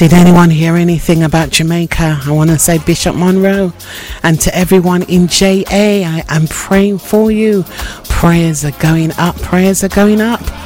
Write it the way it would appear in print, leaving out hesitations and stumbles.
Did anyone hear anything about Jamaica? I want to say Bishop Monroe, and to everyone in JA, I am praying for you. Prayers are going up. Prayers are going up.